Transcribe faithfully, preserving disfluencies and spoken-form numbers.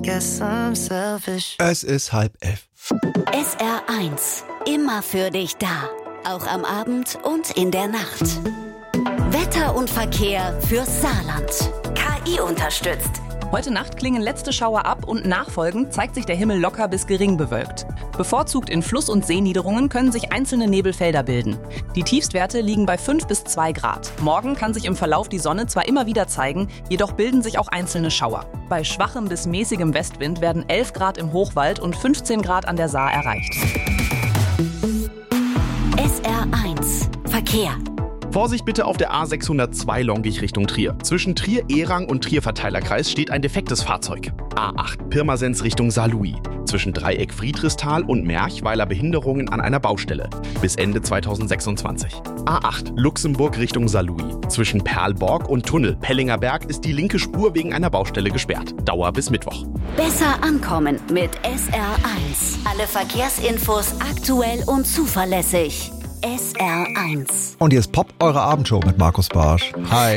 guess I'm selfish. Es ist halb elf. S R eins. Immer für dich da. Auch am Abend und in der Nacht. Wetter und Verkehr fürs Saarland. K I unterstützt. Heute Nacht klingen letzte Schauer ab und nachfolgend zeigt sich der Himmel locker bis gering bewölkt. Bevorzugt in Fluss- und Seenniederungen können sich einzelne Nebelfelder bilden. Die Tiefstwerte liegen bei fünf bis zwei Grad. Morgen kann sich im Verlauf die Sonne zwar immer wieder zeigen, jedoch bilden sich auch einzelne Schauer. Bei schwachem bis mäßigem Westwind werden elf Grad im Hochwald und fünfzehn Grad an der Saar erreicht. S R eins. Verkehr. Vorsicht bitte auf der A sechshundertzwei Longich Richtung Trier. Zwischen Trier-Ehrang und Trier-Verteilerkreis steht ein defektes Fahrzeug. A acht Pirmasens Richtung Saarlouis. Zwischen Dreieck Friedrichsthal und Merchweiler Behinderungen an einer Baustelle. Bis Ende zweitausendsechsundzwanzig. A acht Luxemburg Richtung Saarlouis. Zwischen Perlborg und Tunnel Pellinger Berg ist die linke Spur wegen einer Baustelle gesperrt. Dauer bis Mittwoch. Besser ankommen mit S R eins. Alle Verkehrsinfos aktuell und zuverlässig. S R eins. Und hier ist Pop, eure Abendshow mit Markus Barsch. Hi.